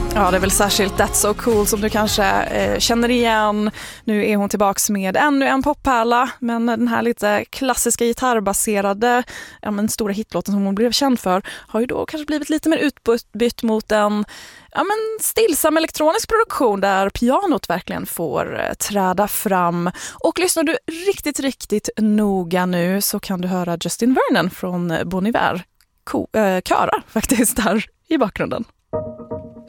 Ja, det är väl särskilt That's So Cool som du kanske känner igen. Nu är hon tillbaks med ännu en poppärla, men den här lite klassiska gitarrbaserade stora hitlåten som hon blev känd för har ju då kanske blivit lite mer utbytt mot en stillsam elektronisk produktion där pianot verkligen får träda fram. Och lyssnar du riktigt, riktigt noga nu så kan du höra Justin Vernon från Bon Iver köra faktiskt där i bakgrunden.